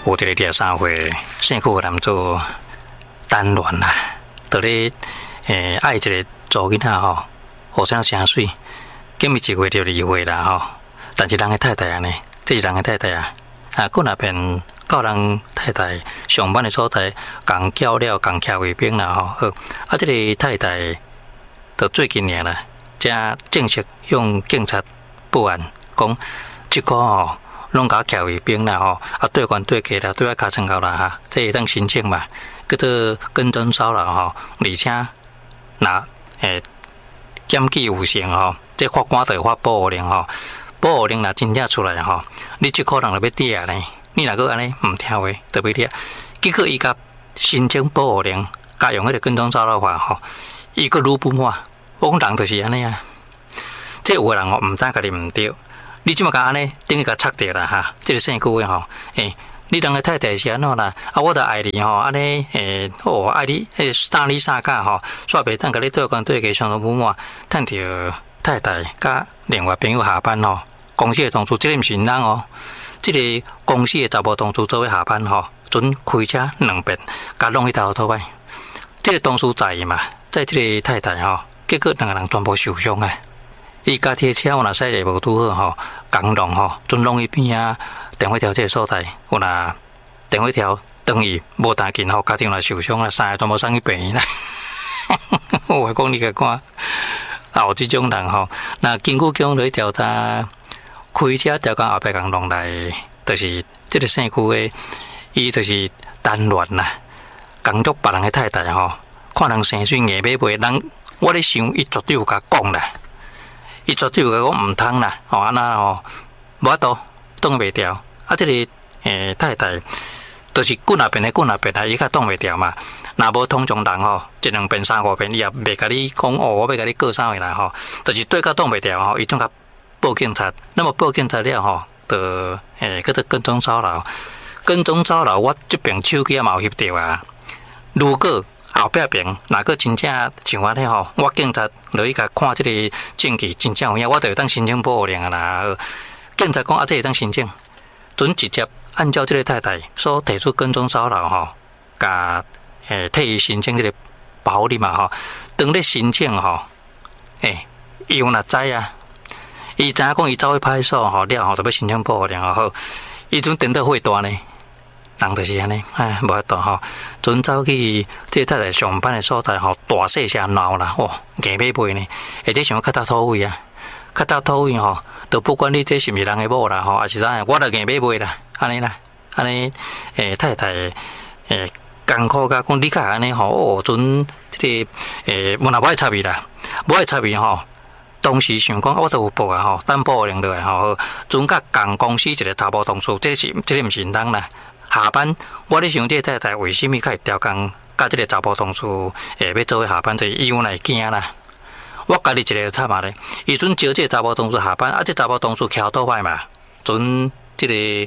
有一个13岁姓邱的男子单恋啦，就咧爱一个查囡仔吼，互相诚水，今日1月就离婚啦吼。但是人的太太安尼，这是人的太太啊，过那边到人太太上班的所在，共叫了，共徛卫兵啦吼。好，这个太太到最近年啦，才正式向警察报案，讲这个吼。拢甲徛卫兵啦吼，对关对家啦，对我卡参考啦哈，这会当申请嘛，叫做跟踪骚扰吼，而且那检举有成吼，这法官就会发保护令吼，保护令若真正出来吼，你即可能就要抓呢，你若个安尼唔听话，就要抓。结果伊甲申请保护令，甲用迄个跟踪骚扰法吼，伊个愈不满，我讲人就是安尼啊，这有个人吼唔知家己唔对。你即么甲安尼，等于甲插掉啦哈！这个姓邱的吼，你当个太太是安怎啦？我着爱你吼，安尼爱你，打你啥架吼，煞袂当甲你对关对家相当不满，趁着太太甲另外朋友下班吼，公司的同事，这个毋是人哦，这个公司的查某同事做伙下班吼，准开车2遍，甲弄去头拖摆。这个同事在嘛，在这个太太吼，结果2个人全部受伤啊！伊家己车有若驶者无拄好吼，共弄吼，准弄去边啊，电火条这个所在，有若电火条等于无打紧吼，家庭若受伤啦，3个全部送去病院啦。我讲你个看，有即种人吼，那经过讲落去调查，开车调到后壁共弄来，就是这个姓邱的，伊就是单恋啦，共捉别人的太太吼，看人生水硬买卖，人我咧想，伊绝对有甲讲啦。伊绝对有甲讲毋通啦，安那吼，无法度挡袂掉。这个太太，就是滚那边的滚那边啦，伊较挡袂掉嘛。若无通常人吼，1、2遍、3、5遍，伊也袂甲你讲我要甲你告啥货啦吼，就是对甲挡袂掉吼，伊总甲报警察。那么报警察了吼，就叫做跟踪骚扰。跟踪骚扰，我这边手机也嘛有翕到啊。如果后壁边若个真正像安尼吼，我警察落去甲看这个证据真正有影，我就会当申请保护令啊啦。警察讲这会当申请，准直接按照这个太太所提出跟踪骚扰吼，甲替伊申请这个保护令嘛吼。当咧申请吼，伊有若知啊，伊知影讲伊走去派出所吼了吼，就要申请保护令吼，伊阵等到火大呢。人就是安尼，无法度吼，准走去这太太上班的所在吼，大细声闹啦，硬买卖呢，或者想较早土位啊，较早土位吼，都不管你这是毋是人的某啦吼，还是啥，我就硬买卖啦，安尼啦，安尼太太艰苦甲讲你较安尼吼，准这个无若无爱插伊啦，无爱插伊吼。当时想讲，我都有报啊吼，等保护令落来吼，准甲共公司一个查某同事，这个毋是人啦。下班，我咧想这太太为什么会调工，甲这个查甫同事要做伙下班，就是伊有来惊啦。我家己一个插嘛咧，伊准招这查某同事下班，这查某同事徛倒摆嘛，准这个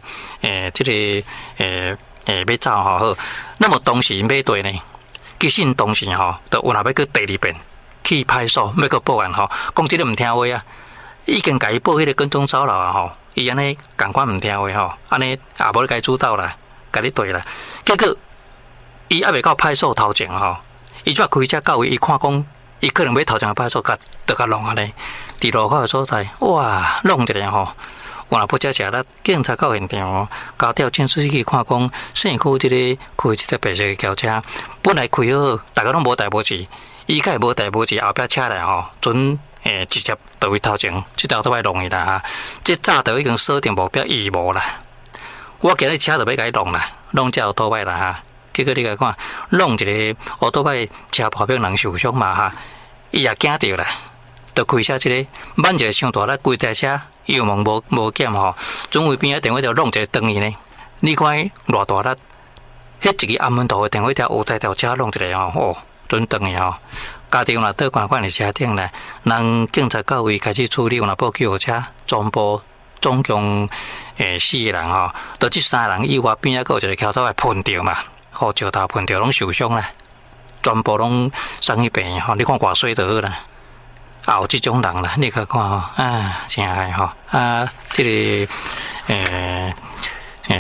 要走吼好。那么当时买对呢，其实当时吼，就有若要去第2遍去派出所要去报案吼，讲这个毋听话啊，已经甲伊报迄个跟踪骚扰啊吼，伊安尼共款毋听话吼，安尼也无咧甲伊主导啦。甲你对啦，结果伊还未到派出所头前吼，伊只开车到位，伊看讲，伊可能要头前派出所，就甲弄安尼，伫路口的所在，哇，弄一下吼，我若不遮写啦，警察到现场，交调监视器去看讲，姓邱这个开这个白色的轿车，本来开好，大家拢无代无志，伊个无代无志，后壁车来吼，准直接到位头前，这条都歹弄伊啦哈，这早就已经锁定目标，伊无啦。我今日车就要甲伊弄啦，弄这奥多摆啦哈。结果你甲看，弄一个奥多摆车旁边人受伤嘛哈，伊也惊着啦，就开车这个慢一个伤大啦，规台车油门无减吼，总位边仔电话条弄一个断去呢。你看偌大力，迄一个暗门头的电话条有台条车弄一个吼，准断去吼。家庭若倒看的车顶咧，人警察到位开始处理，若报救护车，总共4个人吼，就这3个人以外，边仔有一个桥头来喷着嘛，吼石头喷着拢受伤啦，全部拢送去病院吼。你看偌水就好啦，也有这种人啦，你去看吼，真害吼，这个病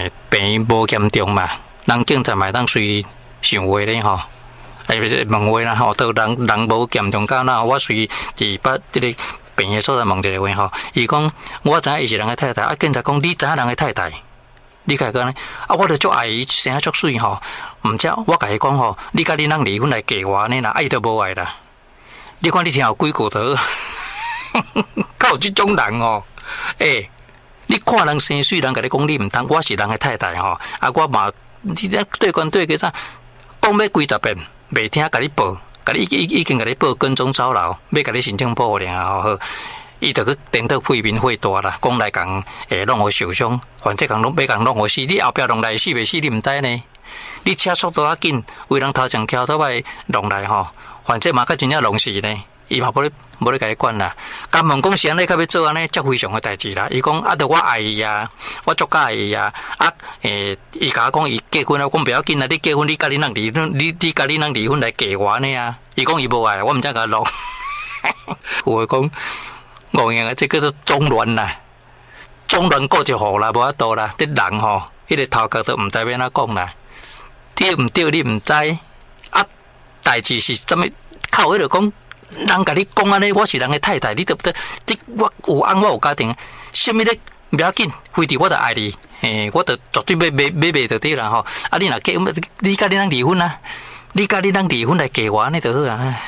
无严重嘛，人警察嘛当随想话咧吼。问话啦吼，到人无严重到那，我随伫把即个病院所在问一个话吼，伊讲我知影伊是人的太太，啊，警察讲你知影人的太太，你甲伊讲咧，啊，我著足爱伊，生啊足水吼，毋则我甲伊讲吼，你甲你人离婚来嫁我呢啦，啊，伊都无爱啦。你看你听有几句倒，敢有即种人哦？你看人生水，人甲你讲你毋通，我是人的太太吼，啊，我嘛，你对官对个啥，讲要几十遍。袂听，甲你报，甲你已经甲你报跟踪骚扰，要甲你申请保护令啊！好，伊就去颠倒废民废大啦，讲来讲，弄我受伤，反正讲要讲弄我死，你后壁弄来死袂死，你毋知呢？你车速度较紧，为人头前翘倒来弄来吼，反正嘛较真正弄死呢，伊嘛无咧甲你管啦。甲问讲是安尼，甲要做安尼，则非常诶代志啦。伊讲啊，着我爱伊啊，我足介意啊，伊甲我讲伊结婚啊，我讲不要紧啊，你结婚，你甲你人离婚，你甲你人离婚来嫁我呢啊？伊讲伊无爱，我毋知甲弄。有诶讲，我讲啊，这叫做中乱啦，中乱过就好啦，无法度啦。啲人吼，迄个头壳都毋知要哪讲啦，对毋对你毋知啊？代志是怎么靠迄个讲？人甲你讲安尼，我是人的太太，你对不对？我有翁，我有家庭，什么咧不要紧，非得我着爱你，我着绝对要卖着对啦吼。啊，你若结，你甲你人离婚啊？你甲你人离婚来嫁我呢就好啊！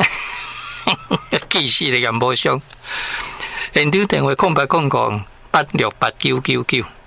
气死你咁无伤！现场电话0800868999。